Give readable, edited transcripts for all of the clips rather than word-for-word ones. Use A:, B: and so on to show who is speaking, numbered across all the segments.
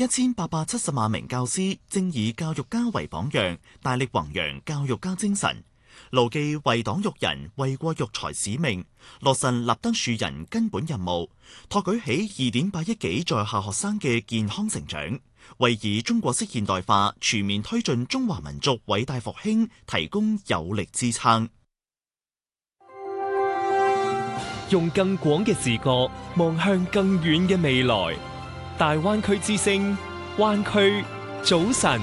A: 1870萬名教師正以教育家為榜樣，大力弘揚教育家精神，牢記為黨育人、為國育才使命，落實立德樹人根本任務，托舉起2.8億幾在校學生嘅健康成長，為以中國式現代化全面推進中華民族偉大復興提供有力支撐。
B: 用更廣嘅視角望向更遠嘅未來，大灣區之聲，灣區早晨。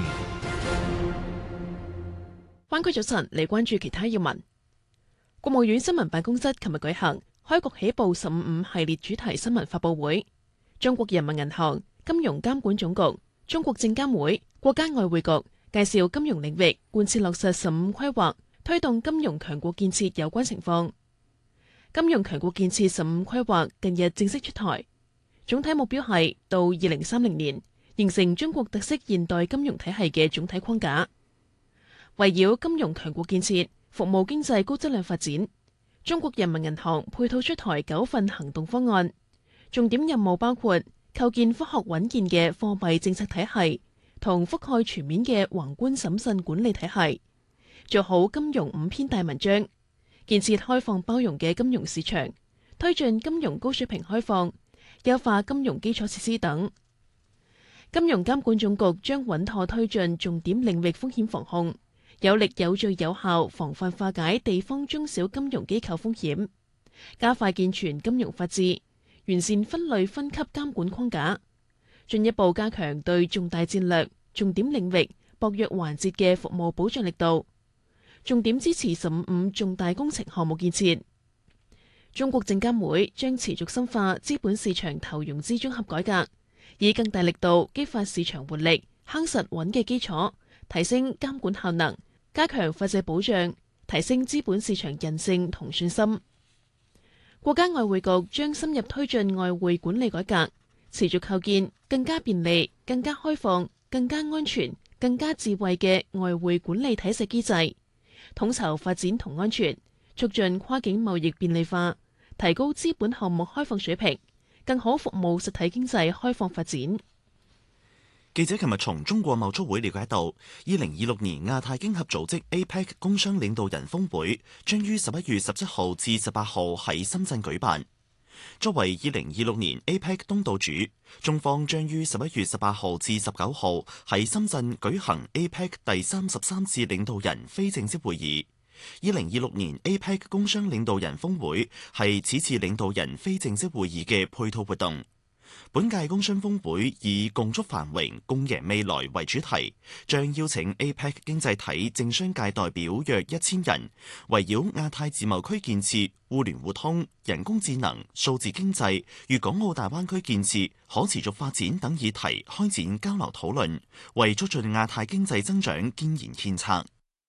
C: 灣區早晨嚟關注其他要聞。國務院新聞辦公室琴日舉行開局起步15系列主題新聞發佈會，中國人民銀行、金融監管總局、中國證監會、國家外匯局介紹金融領域貫徹落實15規劃，推動金融強國建設有關情況。金融強國建設15規劃近日正式出台，總體目標係到2030年形成中國特色現代金融體系嘅總體框架。圍繞金融強國建設、服務經濟高質量發展，中國人民銀行配套出台9份行動方案，重點任務包括構建科學穩健嘅貨幣政策體系同覆蓋全面嘅宏觀審慎管理體系，做好金融5篇大文章，建設開放包容嘅金融市場，推進金融高水平開放，優化金融基礎設施等。金融監管總局將穩妥推進重點領域風險防控，有力有序有效防範化解地方中小金融機構風險，加快健全金融法治，完善分類分級監管框架，進一步加強對重大戰略、重點領域、薄弱環節嘅服務保障力度，重點支持15重大工程項目建設。中國證監會將持續深化資本市場投融資綜合改革，以更大力度激發市場活力，夯實穩嘅基礎，提升監管效能，加強法制保障，提升資本市場韌性同信心。國家外匯局將深入推進外匯管理改革，持續構建更加便利、更加開放、更加安全、更加智慧嘅外匯管理體系機制，統籌發展同安全，促進跨境貿易便利化，提高資本項目開放水平，更好服務實體經濟開放發展。
A: 記者琴日從中國貿促會了解到，2026年亞太經合組織 APEC 工商領導人峰會將於11月17號至18號喺深圳舉辦。作為2026年 APEC 東道主，中方將於11月18號至19號喺深圳舉行 APEC 第33次領導人非正式會議。2026年 APEC 工商領導人峰會係此次領導人非正式會議嘅配套活動。本屆工商峰會以共築繁榮、共贏未來為主題，將邀請 APEC 經濟體政商界代表約1000人，圍繞亞太自貿區建設、互聯互通、人工智能、數字經濟、粵港澳大灣區建設、可持續發展等議題開展交流討論，為促進亞太經濟增長建言獻策。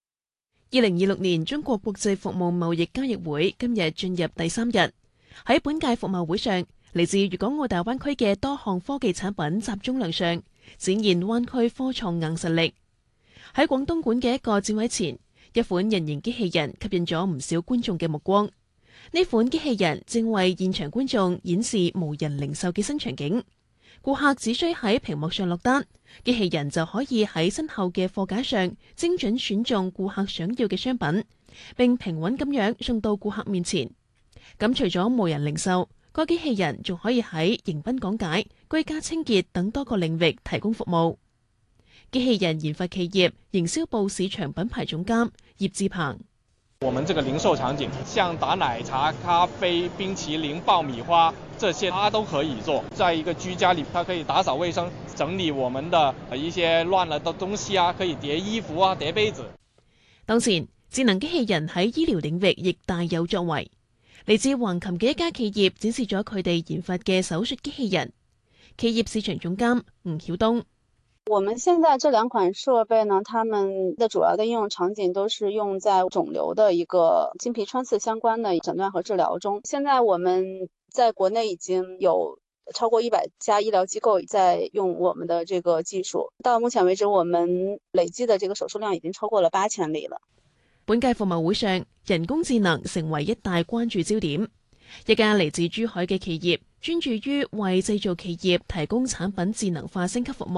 C: 2026年中國國際服務貿易交易會今日進入第3日，喺本屆服貿會上，嚟自粵港澳大灣區嘅多項科技產品集中亮相，展現灣區科創硬實力。喺廣東莞嘅一個展位前，一款人形機器人吸引咗唔少觀眾嘅目光。呢款機器人正為現場觀眾演示無人零售嘅新場景。顧客只需喺屏幕上落單，機器人就可以喺身後嘅貨架上精準選中顧客想要嘅商品，並平穩咁樣送到顧客面前。咁除咗無人零售，該機器人仲可以喺迎賓講解、居家清潔等多個領域提供服務。機器人研發企業營銷部市場品牌總監葉志鵬：
D: 我們這個零售場景，像打奶茶、咖啡、冰淇淋、爆米花，這些它都可以做。在一個居家裏，它可以打掃衛生、整理我們的一些亂了的東西啊，可以疊衣服啊、疊被子。
C: 當前，智能機器人喺醫療領域亦大有作為。嚟自橫琴嘅一家企業展示咗佢哋研發嘅手術機器人。企業市場總監吳曉東：
E: 我們現在這兩款設備呢，它們的主要的應用場景都是用在腫瘤的一個經皮穿刺相關的診斷和治療中。現在我們在國內已經有超過100家醫療機構在用我們的這個技術。到目前為止，我們累計的這個手術量已經超過了8000例了。
C: 本屆服貿會上，人工智能成為一大關注焦點。一家嚟自珠海嘅企業專注於為製造企業提供產品智能化升級服務。